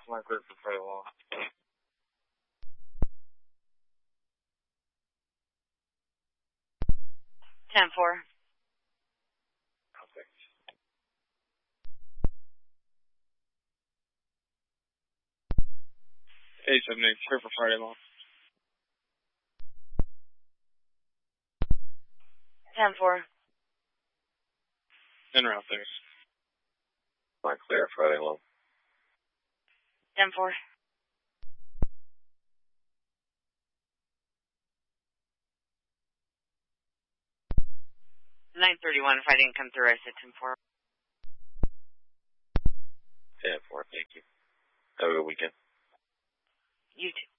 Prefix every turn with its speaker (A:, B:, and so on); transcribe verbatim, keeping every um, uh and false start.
A: My clear for Friday long.
B: ten four.
A: Contact. eight seven eight, clear for Friday long.
B: ten four.
A: En route, thanks. My clear Friday long.
B: ten four. nine thirty-one, if I didn't come through, I said ten four.
A: ten four, thank you. Have a good weekend.
B: You too.